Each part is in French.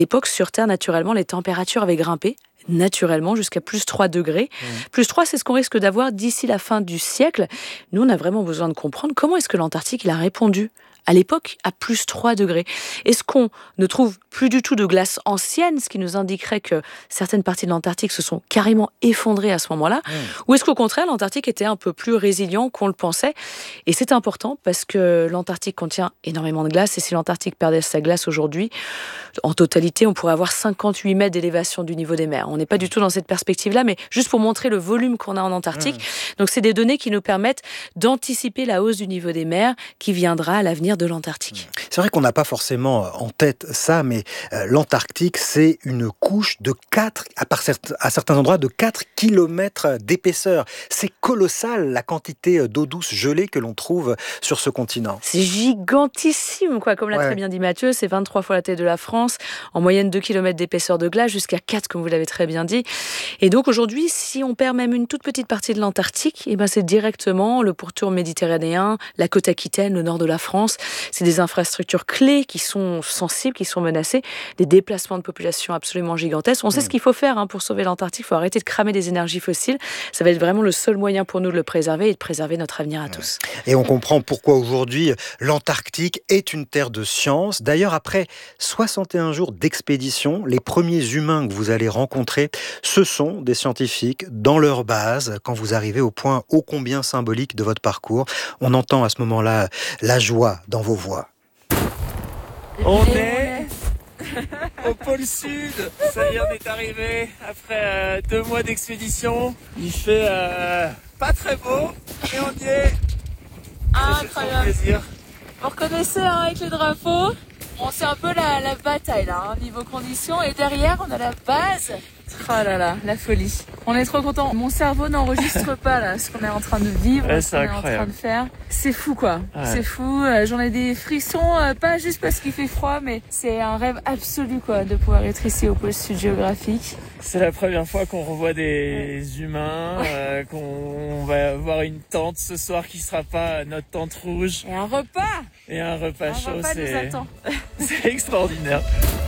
l'époque, sur Terre, naturellement, les températures avaient grimpé naturellement jusqu'à plus 3 degrés. Plus 3, c'est ce qu'on risque d'avoir d'ici la fin du siècle. Nous, on a vraiment besoin de comprendre comment est-ce que l'Antarctique il a répondu à l'époque à plus 3 degrés. Est-ce qu'on ne trouve plus du tout de glace ancienne, ce qui nous indiquerait que certaines parties de l'Antarctique se sont carrément effondrées à ce moment-là, ou est-ce qu'au contraire, l'Antarctique était un peu plus résilient qu'on le pensait? Et c'est important parce que l'Antarctique contient énormément de glace, et si l'Antarctique perdait sa glace aujourd'hui, en totalité, on pourrait avoir 58 mètres d'élévation du niveau des mers. On n'est pas du tout dans cette perspective-là, mais juste pour montrer le volume qu'on a en Antarctique. Donc, c'est des données qui nous permettent d'anticiper la hausse du niveau des mers qui viendra à l'avenir de l'Antarctique. C'est vrai qu'on n'a pas forcément en tête ça, mais l'Antarctique, c'est une couche de 4, à certains endroits, de 4 kilomètres d'épaisseur. C'est colossal, la quantité d'eau douce gelée que l'on trouve sur ce continent. C'est gigantissime, quoi. Comme l'a très bien dit Mathieu, c'est 23 fois la taille de la France, en moyenne 2 km d'épaisseur de glace, jusqu'à 4, comme vous l'avez très bien dit. Et donc aujourd'hui, si on perd même une toute petite partie de l'Antarctique, eh ben c'est directement le pourtour méditerranéen, la côte aquitaine, le nord de la France. C'est des infrastructures clés qui sont sensibles, qui sont menacées, des déplacements de population absolument gigantesques. On sait ce qu'il faut faire pour sauver l'Antarctique. Il faut arrêter de cramer des énergies fossiles. Ça va être vraiment le seul moyen pour nous de le préserver et de préserver notre avenir à tous. Et on comprend pourquoi aujourd'hui l'Antarctique est une terre de science. D'ailleurs, après 61 jours d'expédition, les premiers humains que vous allez rencontrer, ce sont des scientifiques dans leur base. Quand vous arrivez au point ô combien symbolique de votre parcours, on entend à ce moment-là la joie dans vos voix. On est au pôle Sud. Ça y est, on est arrivé après 2 mois d'expédition. Il fait pas très beau et on y est. Incroyable. Plaisir. Vous reconnaissez avec les drapeaux, c'est un peu la bataille là, niveau conditions. Et derrière, on a la base. Oh là là, la folie. On est trop contents. Mon cerveau n'enregistre pas là ce qu'on est en train de vivre, ce qu'on est en train de faire. C'est fou quoi. Ouais. C'est fou. J'en ai des frissons, pas juste parce qu'il fait froid, mais c'est un rêve absolu quoi de pouvoir être ici au pôle Sud géographique. C'est la première fois qu'on revoit des humains, qu'on va avoir une tente ce soir qui sera pas notre tente rouge. Et un repas. Et un repas chaud, repas nous attend. C'est extraordinaire.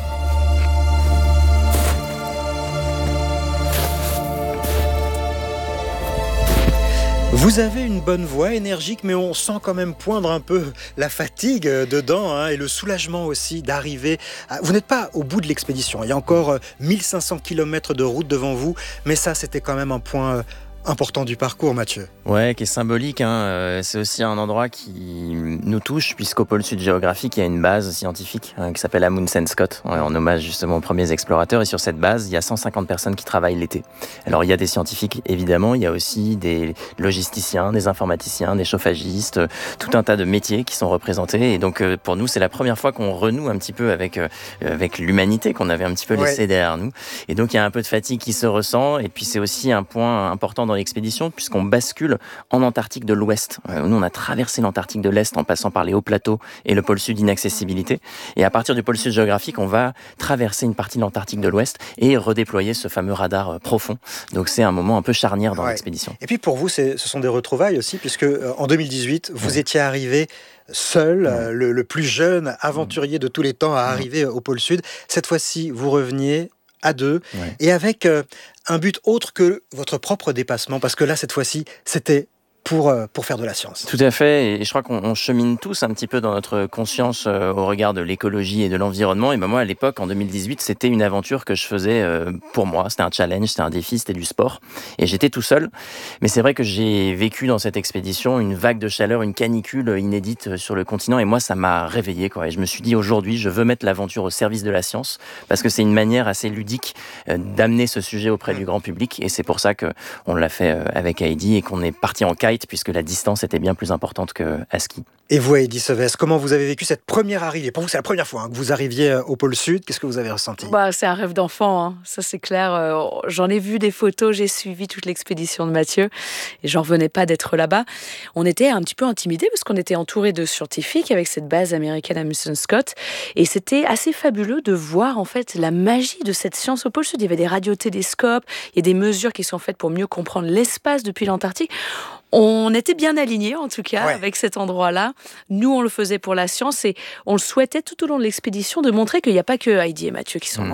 Vous avez une bonne voix énergique, mais on sent quand même poindre un peu la fatigue dedans et le soulagement aussi d'arriver. Vous n'êtes pas au bout de l'expédition. Il y a encore 1500 km de route devant vous, mais ça, c'était quand même un point important du parcours, Mathieu. Ouais, qui est symbolique. C'est aussi un endroit qui nous touche, puisqu'au pôle Sud géographique, il y a une base scientifique qui s'appelle Amundsen Scott, en hommage justement aux premiers explorateurs. Et sur cette base, il y a 150 personnes qui travaillent l'été. Alors, il y a des scientifiques, évidemment. Il y a aussi des logisticiens, des informaticiens, des chauffagistes, tout un tas de métiers qui sont représentés. Et donc, pour nous, c'est la première fois qu'on renoue un petit peu avec l'humanité qu'on avait un petit peu laissé derrière nous. Et donc, il y a un peu de fatigue qui se ressent. Et puis, c'est aussi un point important dans l'expédition, puisqu'on bascule en Antarctique de l'Ouest. Nous, on a traversé l'Antarctique de l'Est en passant par les hauts plateaux et le pôle Sud inaccessibilité. Et à partir du pôle Sud géographique, on va traverser une partie de l'Antarctique de l'Ouest et redéployer ce fameux radar profond. Donc, c'est un moment un peu charnière dans l'expédition. Et puis, pour vous, ce sont des retrouvailles aussi, puisque en 2018, vous étiez arrivé seul, le plus jeune aventurier de tous les temps à arriver au pôle Sud. Cette fois-ci, vous reveniez à 2 et avec un but autre que votre propre dépassement, parce que là, cette fois-ci, c'était pour faire de la science. Tout à fait, et je crois qu'on chemine tous un petit peu dans notre conscience au regard de l'écologie et de l'environnement. Et ben moi, à l'époque, en 2018, c'était une aventure que je faisais pour moi. C'était un challenge, c'était un défi, c'était du sport. Et j'étais tout seul. Mais c'est vrai que j'ai vécu dans cette expédition une vague de chaleur, une canicule inédite sur le continent. Et moi, ça m'a réveillé, quoi. Et je me suis dit, aujourd'hui, je veux mettre l'aventure au service de la science, parce que c'est une manière assez ludique d'amener ce sujet auprès du grand public. Et c'est pour ça qu'on l'a fait avec Heidi et qu'on est parti en kite, puisque la distance était bien plus importante qu'à ski. Et vous, Heidi Sevès, comment vous avez vécu cette première arrivée? Pour vous, c'est la première fois que vous arriviez au pôle Sud. Qu'est-ce que vous avez ressenti? C'est un rêve d'enfant, ça c'est clair. J'en ai vu des photos, j'ai suivi toute l'expédition de Mathieu et j'en revenais pas d'être là-bas. On était un petit peu intimidés parce qu'on était entourés de scientifiques avec cette base américaine Amundsen Scott, et c'était assez fabuleux de voir en fait la magie de cette science au pôle Sud. Il y avait des radiotélescopes, il y a des mesures qui sont faites pour mieux comprendre l'espace depuis l'Antarctique. On était bien alignés, en tout cas, avec cet endroit-là. Nous, on le faisait pour la science et on le souhaitait tout au long de l'expédition de montrer qu'il n'y a pas que Heidi et Mathieu qui sont là.